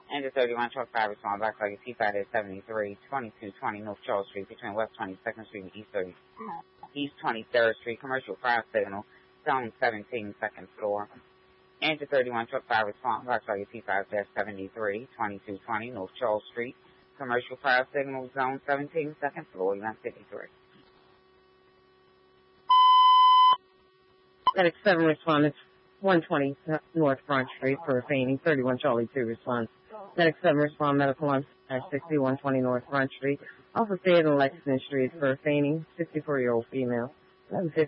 Engine 31, truck 5, respond back target T5 at 73, 2220 North Charles Street between West 22nd Street and East 23rd Street, commercial fire signal, zone 17, second floor. Engine 31, truck 5, respond back target T5 at 73, 2220 North Charles Street, commercial fire signal, zone 17, second floor, Event 53. Medic 7 responded 120 North Front Street for a fainting. 31 Charlie 2 responds. Medic 7 respond medical 1 at 6120 North Front Street. Off of Theodore Lexington Street for a fainting. 64-year-old female. 11:50